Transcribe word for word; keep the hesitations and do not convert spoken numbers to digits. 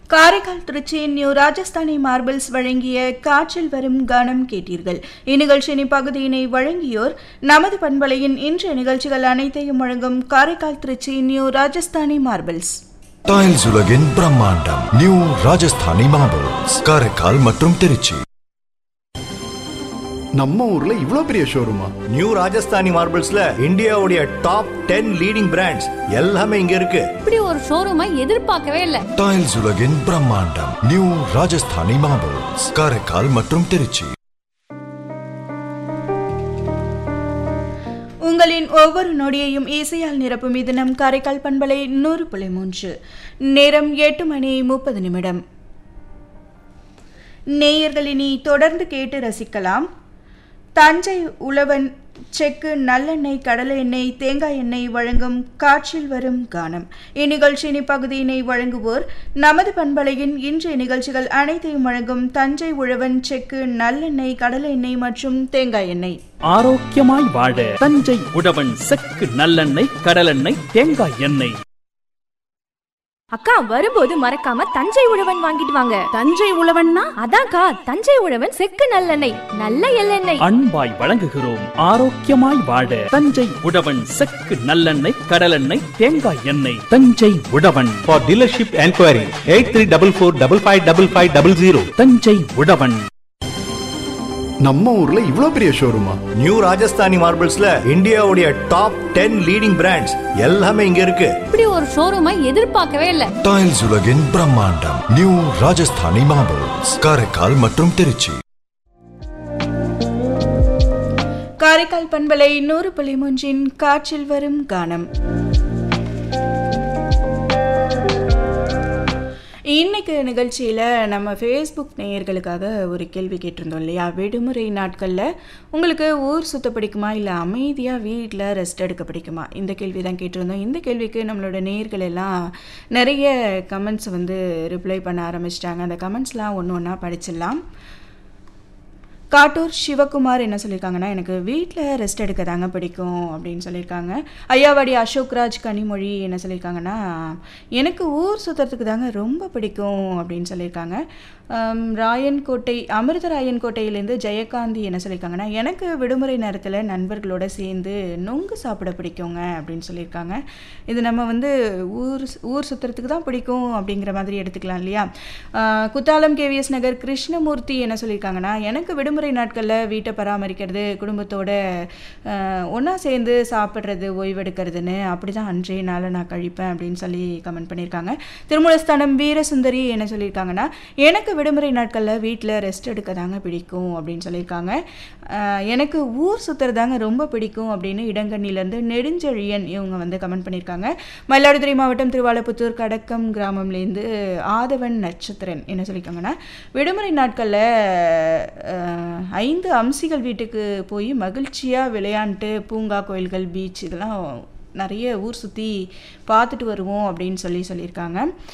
Karaikal Trichy new Rajasthani marbles வழங்கிய காற்றில் வரும் கானம் கேட்டீர்கள். இந்நிகழ்ச்சியின் இப்பகுதியினை வழங்கியோர் நமது பண்பலையின் இன்றைய நிகழ்ச்சிகள் அனைத்தையும் வழங்கும் Karaikal Trichy new Rajasthani marbles. Tiles உலகின் பிரம்மாண்டம் நியூ ராஜஸ்தானி மார்பிள்ஸ், காரைக்கால் மற்றும் திருச்சி. நம்ம ஊர்ல இவ்ளோ பெரிய ஷோரூமா? நியூ ராஜஸ்தானி மார்பிள்ஸ்ல இந்தியாவுடைய டாப் டென் லீடிங் பிராண்ட்ஸ் எல்லாமே இங்க இருக்கு. இப்படி ஒரு ஷோரூமை எதிர்பார்க்கவே இல்ல. டைல்ஸ் உலகின் பிரம்மாண்டம் நியூ ராஜஸ்தானி மார்பிள்ஸ், காரைக்கால் மற்றும் திருச்சி. உங்களின் ஒவ்வொரு நொடியையும் இசையால் நிரப்பும் இது நம் காரைக்கால் பண்பலை நூறு புள்ளி மூன்று. நேரம் எட்டு மணி முப்பது நிமிடம். நேயர்களினி தொடர்ந்து கேட்டு ரசிக்கலாம். தஞ்சை உழவன் செக்கு நல்லெண்ணெய், கடலை எண்ணெய், தேங்காய் எண்ணெய் வழங்கும் காற்றில் வரும் கானம். இந்நிகழ்ச்சியின் இப்பகுதியினை வழங்குவோர் நமது பண்பலையின் இன்றைய நிகழ்ச்சிகள் அனைத்தையும் வழங்கும் தஞ்சை உழவன் செக்கு நல்லெண்ணெய், கடலை எண்ணெய் மற்றும் தேங்காய் எண்ணெய். ஆரோக்கியமாய் வாழ தஞ்சை உழவன் செக்கு நல்லெண்ணெய், கடலெண்ணெய், தேங்காய் எண்ணெய். அக்கா, வரும்போது மறக்காம தஞ்சை உழவன் வாங்கிட்டு வாங்க. தஞ்சை உழவன்னா அதான்க்கா, தஞ்சை உழவன் செக்கு நல்லெண்ணெய், நல்ல எள்ளெண்ணெய். அன்பாய் வழங்குகிறோம். ஆரோக்கியமாய் வாழ தஞ்சை உழவன் செக்கு நல்லெண்ணெய், கடலெண்ணெய், தேங்காய் எண்ணெய். தஞ்சை உழவன். For dealership enquiry eight three four four five five five five zero zero. Thanjai உழவன். நம்ம ஊர்ல இவ்ளோ பெரிய ஷோரூமா? நியூ ராஜஸ்தானி மார்பிள்ஸ்ல இந்தியாவுடைய டாப் டென் லீடிங் பிராண்ட்ஸ் எல்லாமே இங்க இருக்கு. இப்படி ஒரு ஷோரூமை எதிர்பார்க்கவே இல்ல. டைல்ஸ் உலகின் பிரம்மாண்டம் நியூ ராஜஸ்தானி மார்பிள்ஸ், காரைக்கால் மற்றும் திருச்சி. காரைக்கால் பண்பலை நூறு புள்ளி மூன்றின் காற்றில் வரும் கானம். இன்னைக்கு நிகழ்ச்சியில் நம்ம ஃபேஸ்புக் நேயர்களுக்காக ஒரு கேள்வி கேட்டிருந்தோம் இல்லையா? விடுமுறை நாட்களில் உங்களுக்கு ஊர் சுத்த பிடிக்குமா, இல்லை அமைதியாக வீட்டில் ரெஸ்ட் எடுக்க பிடிக்குமா? இந்த கேள்வி தான் கேட்டிருந்தோம். இந்த கேள்விக்கு நம்மளோட நேயர்கள் எல்லாம் நிறைய கமெண்ட்ஸ் வந்து ரிப்ளை பண்ண ஆரம்பிச்சிட்டாங்க. அந்த கமெண்ட்ஸ்லாம் ஒன்று ஒன்றா படிச்சிடலாம். காட்டூர் சிவகுமார் என்ன சொல்லியிருக்காங்கன்னா, எனக்கு வீட்டில் ரெஸ்ட் எடுக்க தாங்க பிடிக்கும் அப்படின்னு சொல்லியிருக்காங்க. ஐயாவாடி அசோக்ராஜ் கனிமொழி என்ன சொல்லியிருக்காங்கன்னா, எனக்கு ஊர் சுற்றுறதுக்கு தாங்க ரொம்ப பிடிக்கும் அப்படின்னு சொல்லியிருக்காங்க. ராயன்கோட்டை அமிர்தராயன்கோட்டையிலேருந்து ஜெயகாந்தி என்ன சொல்லியிருக்காங்கன்னா, எனக்கு விடுமுறை நேரத்தில் நண்பர்களோடு சேர்ந்து நொங்கு சாப்பிட பிடிக்குங்க அப்படின்னு சொல்லியிருக்காங்க. இது நம்ம வந்து ஊர் ஊர் சுற்றுறதுக்கு தான் பிடிக்கும் அப்படிங்கிற மாதிரி எடுத்துக்கலாம் இல்லையா? குத்தாலம் கேவிஎஸ் நகர் கிருஷ்ணமூர்த்தி என்ன சொல்லியிருக்காங்கன்னா, எனக்கு விடுமுறை நாட்களில் வீட்டை பராமரிக்கிறது, குடும்பத்தோட ஒன்றா சேர்ந்து சாப்பிட்றது, ஓய்வெடுக்கிறதுன்னு அப்படி தான் அன்றைய நாளை நான் கழிப்பேன் அப்படின்னு சொல்லி கமெண்ட் பண்ணியிருக்காங்க. திருமூலஸ்தானம் வீரசுந்தரி என்ன சொல்லியிருக்காங்கன்னா, எனக்கு விடுமுறை நாட்களில் வீட்டில் ரெஸ்ட் எடுக்க தாங்க பிடிக்கும் அப்படின்னு சொல்லியிருக்காங்க. எனக்கு ஊர் சுற்றுறதாங்க ரொம்ப பிடிக்கும் அப்படின்னு இடங்கண்ணிலேருந்து நெடுஞ்செழியன் இவங்க வந்து கமெண்ட் பண்ணியிருக்காங்க. மயிலாடுதுறை மாவட்டம் திருவாலப்புத்தூர் கடக்கம் கிராமம்லேருந்து ஆதவன் நட்சத்திரன் என்ன சொல்லியிருக்காங்கன்னா, விடுமுறை நாட்களில் ஐந்து அம்சிகள் வீட்டுக்கு போய் மகிழ்ச்சியாக விளையாண்டுட்டு பூங்கா, கோயில்கள், பீச் இதெல்லாம் நிறைய ஊர் சுற்றி பார்த்துட்டு வருவோம் அப்படின்னு சொல்லி சொல்லியிருக்காங்க.